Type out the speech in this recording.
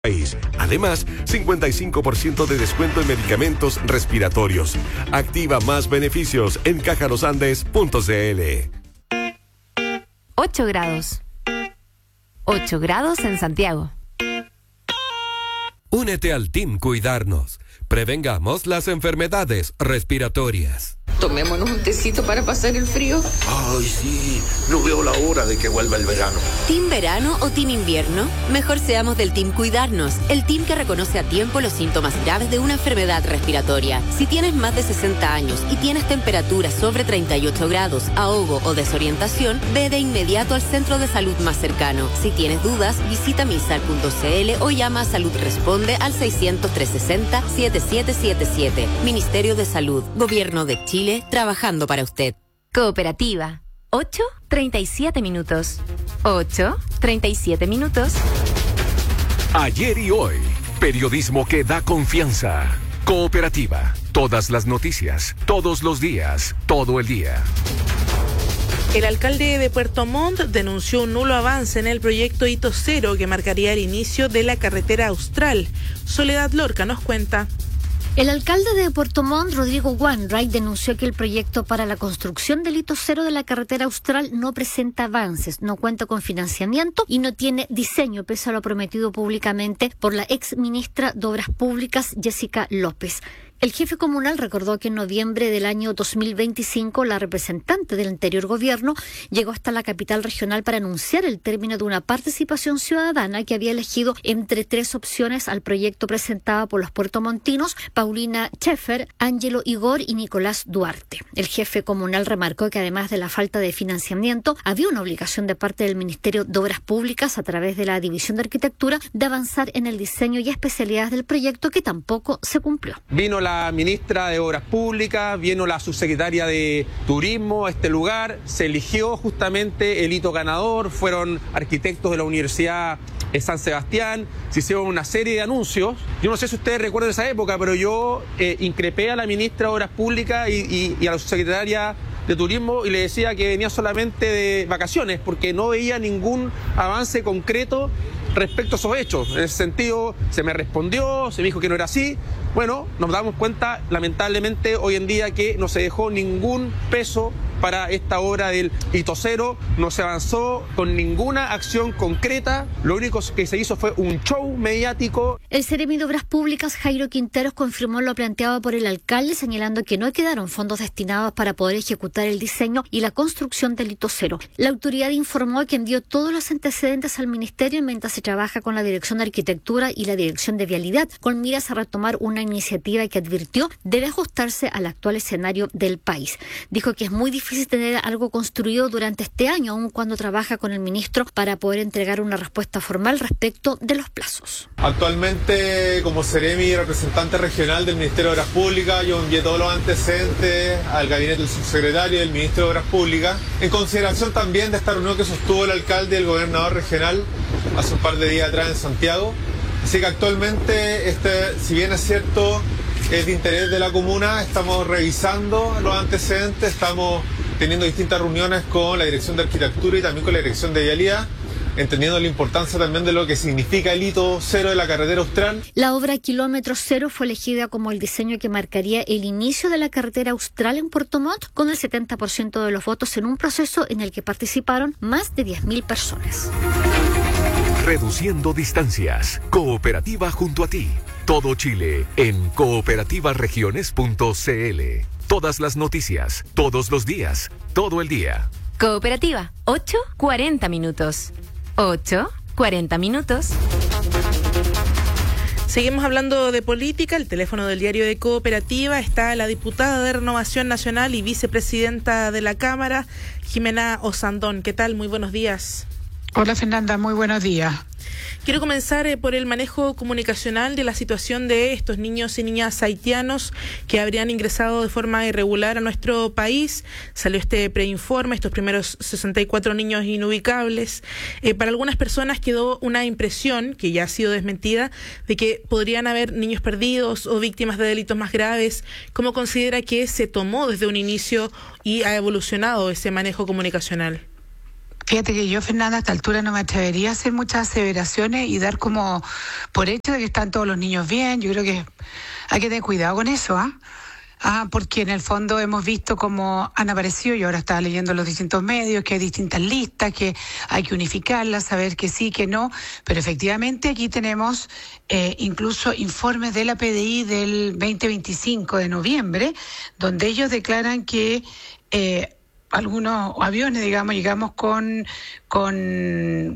país. Además, 55% de descuento en medicamentos respiratorios. Activa más beneficios en cajalosandes.cl. 8 grados. 8 grados en Santiago. Únete al Team Cuidarnos. Prevengamos las enfermedades respiratorias. Tomémonos un tecito para pasar el frío. Ay, sí, no veo la hora de que vuelva el verano. ¿Team verano o team invierno? Mejor seamos del Team Cuidarnos, el team que reconoce a tiempo los síntomas graves de una enfermedad respiratoria. Si tienes más de 60 años y tienes temperatura sobre 38 grados, ahogo o desorientación, ve de inmediato al centro de salud más cercano. Si tienes dudas, visita misal.cl o llama a Salud Responde al 600-360-7777. Ministerio de Salud, Gobierno de Chile, trabajando para usted. Cooperativa. 8:37 minutos. 8:37 minutos. Ayer y hoy. Periodismo que da confianza. Cooperativa. Todas las noticias, todos los días, todo el día. El alcalde de Puerto Montt denunció un nulo avance en el proyecto Hito Cero que marcaría el inicio de la carretera austral. Soledad Lorca nos cuenta. El alcalde de Puerto Montt, Rodrigo Wainwright, denunció que el proyecto para la construcción del hito cero de la carretera austral no presenta avances, no cuenta con financiamiento y no tiene diseño, pese a lo prometido públicamente por la ex ministra de Obras Públicas, Jessica López. El jefe comunal recordó que en noviembre del año 2025 la representante del anterior gobierno llegó hasta la capital regional para anunciar el término de una participación ciudadana que había elegido entre 3 opciones al proyecto presentado por los puertomontinos Paulina Schaeffer, Ángelo Igor y Nicolás Duarte. El jefe comunal remarcó que además de la falta de financiamiento, había una obligación de parte del Ministerio de Obras Públicas a través de la División de Arquitectura de avanzar en el diseño y especialidades del proyecto, que tampoco se cumplió. Vino la ministra de Obras Públicas, vino la subsecretaria de Turismo a este lugar, se eligió justamente el hito ganador, fueron arquitectos de la Universidad de San Sebastián, se hicieron una serie de anuncios. Yo no sé si ustedes recuerdan esa época, pero yo increpé a la ministra de Obras Públicas y a la subsecretaria de Turismo y le decía que venía solamente de vacaciones porque no veía ningún avance concreto respecto a esos hechos. En ese sentido se me respondió, se me dijo que no era así. Bueno, nos damos cuenta lamentablemente hoy en día que no se dejó ningún peso para esta obra del hito cero, no se avanzó con ninguna acción concreta, lo único que se hizo fue un show mediático. El Seremi de Obras Públicas, Jairo Quinteros, confirmó lo planteado por el alcalde, señalando que no quedaron fondos destinados para poder ejecutar el diseño y la construcción del hito cero. La autoridad informó que envió todos los antecedentes al ministerio mientras se trabaja con la Dirección de Arquitectura y la Dirección de Vialidad, con miras a retomar una iniciativa que advirtió debe ajustarse al actual escenario del país. Dijo que es muy difícil tener algo construido durante este año, aun cuando trabaja con el ministro para poder entregar una respuesta formal respecto de los plazos. Actualmente, como Seremi, representante regional del Ministerio de Obras Públicas, yo envié todos los antecedentes al gabinete del subsecretario del Ministro de Obras Públicas, en consideración también de esta reunión que sostuvo el alcalde y el gobernador regional hace un par de días atrás en Santiago. Así que actualmente, si bien es cierto, es de interés de la comuna, estamos revisando los antecedentes, estamos teniendo distintas reuniones con la Dirección de Arquitectura y también con la Dirección de Vialidad, entendiendo la importancia también de lo que significa el hito cero de la carretera austral. La obra Kilómetro Cero fue elegida como el diseño que marcaría el inicio de la carretera austral en Puerto Montt, con el 70% de los votos en un proceso en el que participaron más de 10.000 personas. Reduciendo distancias. Cooperativa junto a ti. Todo Chile en cooperativaregiones.cl. Todas las noticias, todos los días, todo el día. Cooperativa. 8:40 minutos. 8:40 minutos. Seguimos hablando de política. El teléfono del diario de Cooperativa está la diputada de Renovación Nacional y vicepresidenta de la Cámara, Jimena Osandón. ¿Qué tal? Muy buenos días. Hola Fernanda, muy buenos días. Quiero comenzar por el manejo comunicacional de la situación de estos niños y niñas haitianos que habrían ingresado de forma irregular a nuestro país. Salió este preinforme, estos primeros 64 niños inubicables. Para algunas personas quedó una impresión, que ya ha sido desmentida, de que podrían haber niños perdidos o víctimas de delitos más graves. ¿Cómo considera que se tomó desde un inicio y ha evolucionado ese manejo comunicacional? Fíjate que yo, Fernanda, a esta altura no me atrevería a hacer muchas aseveraciones y dar como por hecho de que están todos los niños bien. Yo creo que hay que tener cuidado con eso, porque en el fondo hemos visto cómo han aparecido, yo ahora estaba leyendo los distintos medios, que hay distintas listas, que hay que unificarlas, saber que sí, que no, pero efectivamente aquí tenemos incluso informes de la PDI del 20-25 de noviembre, donde ellos declaran que algunos aviones, digamos, llegamos con